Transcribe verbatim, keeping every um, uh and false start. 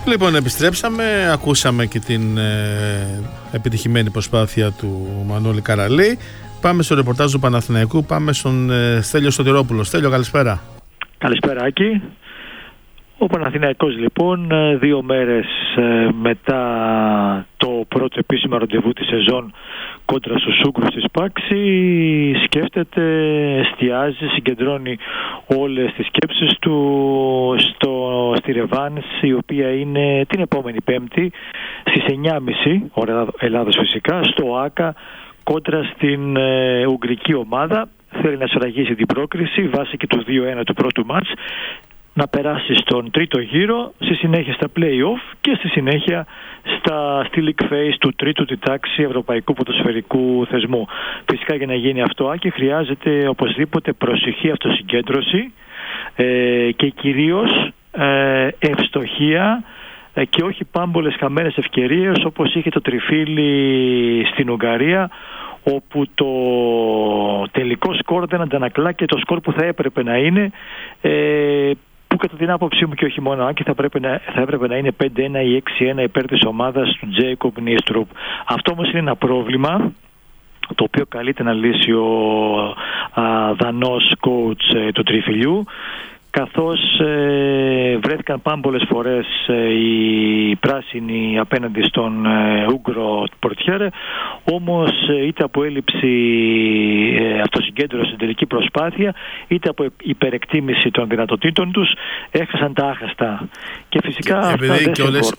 Λοιπόν, επιστρέψαμε, ακούσαμε και την ε, επιτυχημένη προσπάθεια του Μανώλη Καραλή. Πάμε στο ρεπορτάζ του Παναθηναϊκού, πάμε στον ε, Στέλιο Στοτηρόπουλο. Στέλιο, καλησπέρα. Καλησπέρα, Άκη. Ο Παναθηναϊκός λοιπόν δύο μέρες μετά το πρώτο επίσημο ραντεβού της σεζόν κόντρα στους Ούγγρους της Πάξη σκέφτεται, εστιάζει, συγκεντρώνει όλες τις σκέψεις του στο, στη ρεβάνς, η οποία είναι την επόμενη Πέμπτη στις εννιά και μισή ώρα Ελλάδος φυσικά, στο ΆΚΑ κόντρα στην ε, Ουγγρική ομάδα. Θέλει να σφραγίσει την πρόκριση βάσει και του δύο ένα του πρώτου μάτς, να περάσει στον τρίτο γύρο, στη συνέχεια στα play-off και στη συνέχεια στα, στη league phase του τρίτου τη τάξη Ευρωπαϊκού Ποδοσφαιρικού Θεσμού. Φυσικά για να γίνει αυτό, Άκη, χρειάζεται οπωσδήποτε προσοχή, αυτοσυγκέντρωση ε, και κυρίως ε, ευστοχία ε, και όχι πάμπολες χαμένες ευκαιρίες όπως είχε το τριφύλι στην Ουγγαρία, όπου το τελικό σκορ δεν αντανακλά και το σκορ που θα έπρεπε να είναι, ε, που κατά την άποψή μου και όχι μόνο, Άκη, θα, πρέπει να, θα έπρεπε να είναι πέντε ένα ή έξι ένα υπέρ της ομάδας του Τζέικοπ Νίστρουπ. Αυτό όμως είναι ένα πρόβλημα το οποίο καλείται να λύσει ο α, Δανός coach ε, του τριφυλιού, καθώς ε, βρέθηκαν πάμπολες φορές ε, οι πράσινοι απέναντι στον ε, Ούγγρο πορτιέρε, όμως ε, είτε από έλλειψη ε, αυτοσυγκέντρωση στην τελική προσπάθεια, είτε από υπερεκτίμηση των δυνατοτήτων τους, έχασαν τα άχαστα. Και φυσικά και επειδή και όλες,